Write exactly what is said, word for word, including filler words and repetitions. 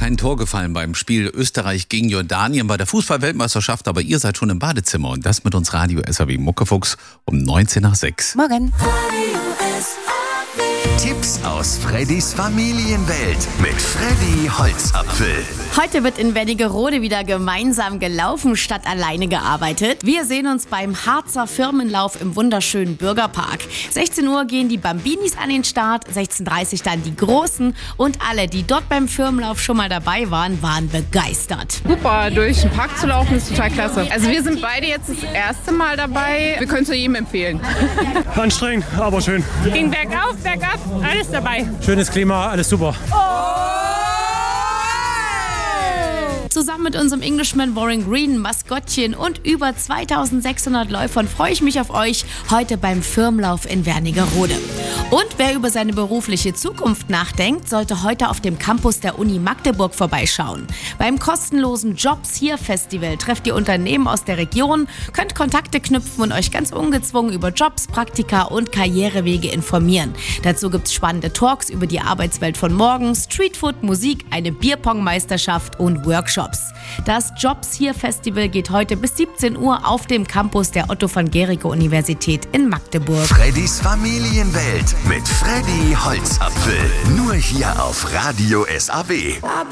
kein Tor gefallen beim Spiel Österreich gegen Jordanien bei der Fußball-Weltmeisterschaft, aber ihr seid schon im Badezimmer und das mit uns Radio S A B Muckefuchs um neunzehn nach sechs. Morgen. Tipps aus Freddys Familienwelt mit Freddy Holzapfel. Heute wird in Wernigerode wieder gemeinsam gelaufen statt alleine gearbeitet. Wir sehen uns beim Harzer Firmenlauf im wunderschönen Bürgerpark. sechzehn Uhr gehen die Bambinis an den Start, sechzehn Uhr dreißig dann die Großen und alle, die dort beim Firmenlauf schon mal dabei waren, waren begeistert. Super, durch den Park zu laufen ist total klasse. Also wir sind beide jetzt das erste Mal dabei. Wir können es jedem empfehlen. Anstrengend, aber schön. Ging bergauf, bergab, alles dabei. Schönes Klima, alles super. Zusammen mit unserem Englishman Warren Green, Maskottchen und über zweitausendsechshundert Läufern freue ich mich auf euch heute beim Firmenlauf in Wernigerode. Und wer über seine berufliche Zukunft nachdenkt, sollte heute auf dem Campus der Uni Magdeburg vorbeischauen. Beim kostenlosen Jobs hier Festival trefft ihr Unternehmen aus der Region, könnt Kontakte knüpfen und euch ganz ungezwungen über Jobs, Praktika und Karrierewege informieren. Dazu gibt es spannende Talks über die Arbeitswelt von morgen, Streetfood, Musik, eine Bierpong-Meisterschaft und Workshops. Das Jobs hier Festival geht heute bis siebzehn Uhr auf dem Campus der Otto von Guericke Universität in Magdeburg. Freddys Familienwelt mit Freddy Holzapfel. Nur hier auf Radio S A B.